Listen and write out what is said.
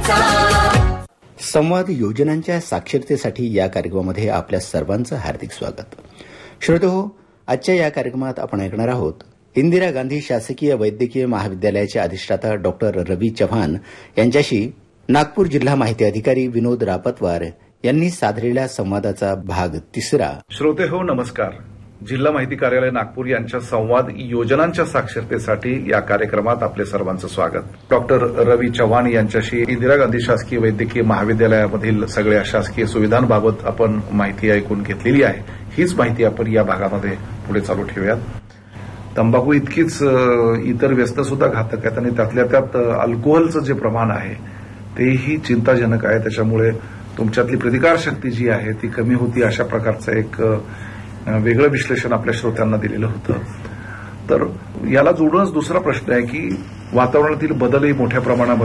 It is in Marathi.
संवाद योजनांच्या साक्षरतेसाठी या कार्यक्रमामध्ये आपल्या सर्वांचं हार्दिक स्वागत. श्रोतेहो, आजच्या या कार्यक्रमात आपण ऐकणार आहोत इंदिरा गांधी शासकीय वैद्यकीय महाविद्यालयाचे अधिष्ठाता डॉक्टर रवी चव्हाण यांच्याशी नागपूर जिल्हा माहिती अधिकारी विनोद रापतवार यांनी साधलेल्या संवादाचा भाग 3. श्रोते हो, नमस्कार. जिल्हा माहिती कार्यालय नागपूर यांच्या संवाद योजनांच्या साक्षरतेसाठी या कार्यक्रमात आपले सर्वांचं स्वागत. डॉक्टर रवी चव्हाण यांच्याशी इंदिरा गांधी शासकीय वैद्यकीय महाविद्यालयामधील सगळ्या शासकीय सुविधांबाबत आपण माहिती ऐकून घेतलेली आहे. हीच माहिती आपण या भागामध्ये पुढे चालू ठेवूयात. तंबाखू इतकीच इतर व्यस्त सुद्धा घातक आहेत आणि त्यातल्या त्यात अल्कोहोलचं जे प्रमाण आहे तेही चिंताजनक आहे. त्याच्यामुळे तुमच्यातली प्रतिकारशक्ती जी आहे ती कमी होती, अशा प्रकारचं एक वेगळं विश्लेषण आपल्या श्रोत्यांना दिलेलं होतं. तर याला जोडूनच दुसरा प्रश्न आहे की वातावरणातील बदलही मोठ्या प्रमाणामध्ये